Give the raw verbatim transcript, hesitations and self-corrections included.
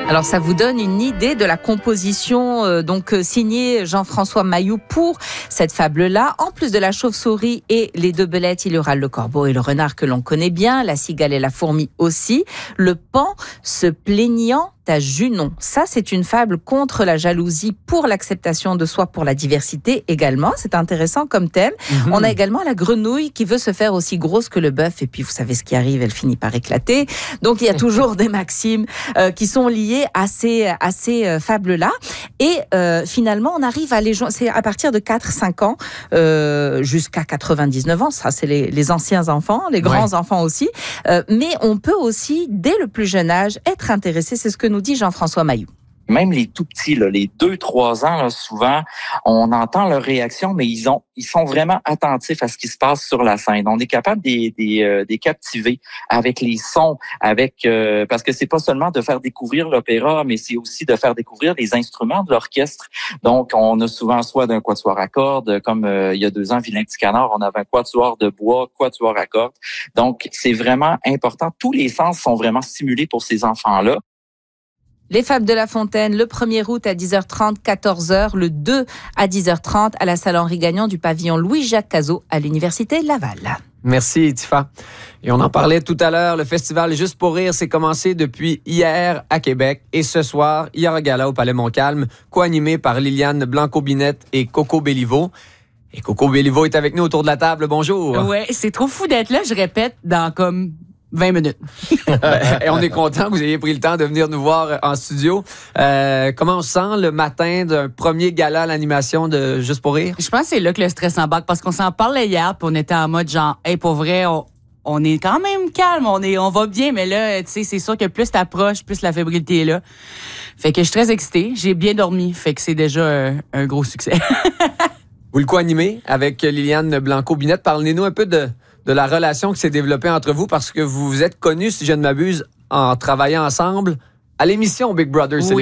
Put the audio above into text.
Alors ça vous donne une idée de la composition euh, donc euh, signée Jean-François Mailloux pour cette fable-là. En plus de la chauve-souris et les deux belettes, il y aura le corbeau et le renard que l'on connaît bien, la cigale et la fourmi aussi, le paon se plaignant à Junon. Ça, c'est une fable contre la jalousie, pour l'acceptation de soi, pour la diversité également. C'est intéressant comme thème. Mm-hmm. On a également la grenouille qui veut se faire aussi grosse que le bœuf. Et puis, vous savez ce qui arrive, elle finit par éclater. Donc, il y a toujours des maximes euh, qui sont liées à ces, à ces euh, fables-là. Et euh, finalement, on arrive à les joindre. C'est à partir de quatre cinq ans euh, jusqu'à quatre-vingt-dix-neuf ans. Ça, c'est les, les anciens enfants, les grands ouais. enfants aussi. Euh, mais on peut aussi, dès le plus jeune âge, être intéressé. C'est ce que nous dit Jean-François Mailloux. Même les tout petits, là, les deux, trois ans, là, souvent, on entend leurs réactions, mais ils ont, ils sont vraiment attentifs à ce qui se passe sur la scène. On est capable de les, des, euh, des captiver avec les sons, avec euh, parce que c'est pas seulement de faire découvrir l'opéra, mais c'est aussi de faire découvrir les instruments de l'orchestre. Donc, on a souvent soit d'un quatuor à cordes, comme euh, il y a deux ans, Vilain Petit Canard, on avait un quatuor de bois, quatuor à cordes. Donc, c'est vraiment important. Tous les sens sont vraiment stimulés pour ces enfants-là. Les Fables de La Fontaine, le premier août à dix heures trente, quatorze heures, le deux à dix heures trente à la salle Henri Gagnon du pavillon Louis-Jacques Cazot à l'Université Laval. Merci, Tifa. Et on en parlait tout à l'heure, le festival Juste pour rire s'est commencé depuis hier à Québec. Et ce soir, il y aura gala au Palais Montcalm, co-animé par Liliane Blanco-Binette et Coco Béliveau. Et Coco Béliveau est avec nous autour de la table. Bonjour. Ouais, c'est trop fou d'être là, je répète, dans comme vingt minutes. Et on est content que vous ayez pris le temps de venir nous voir en studio. Euh, comment on se sent le matin d'un premier gala à l'animation de Juste pour rire? Je pense que c'est là que le stress embarque, parce qu'on s'en parlait hier, puis on était en mode genre, hey, pour vrai, on, on est quand même calme, on est, on va bien, mais là, tu sais, c'est sûr que plus t'approches, plus la fébrilité est là. Fait que je suis très excitée, j'ai bien dormi, fait que c'est déjà un, un gros succès. Vous le co-animez avec Liliane Blanco-Binette. Parlez-nous un peu de de la relation qui s'est développée entre vous, parce que vous vous êtes connus, si je ne m'abuse, en travaillant ensemble à l'émission Big Brother. Oui.